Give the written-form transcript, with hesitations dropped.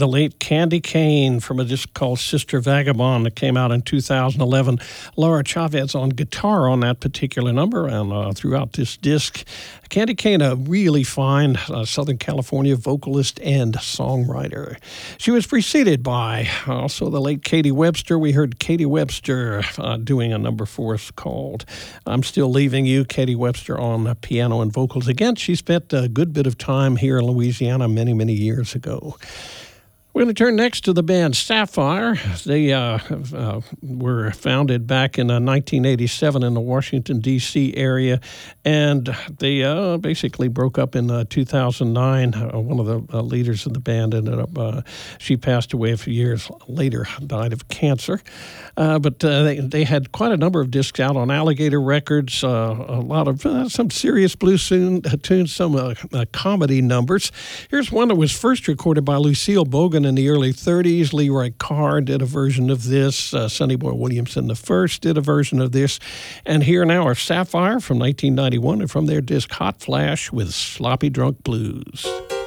the late Candy Kane from a disc called Sister Vagabond that came out in 2011. Laura Chavez on guitar on that particular number and throughout this disc. Candy Kane, a really fine Southern California vocalist and songwriter. She was preceded by also the late Katie Webster. We heard Katie Webster doing a number for us called I'm Still Leaving You. Katie Webster on piano and vocals. Again, she spent a good bit of time here in Louisiana many, many years ago. We're going to turn next to the band Sapphire. They were founded back in 1987 in the Washington, D.C. area, and they basically broke up in 2009. One of the leaders of the band ended up, she passed away a few years later, died of cancer. But they had quite a number of discs out on Alligator Records, a lot of some serious blues tunes, some comedy numbers. Here's one that was first recorded by Lucille Bogan in the early 30s. Leroy Carr did a version of this. Sonny Boy Williamson I did a version of this. And here now are Sapphire from 1991 and from their disc Hot Flash with Sloppy Drunk Blues.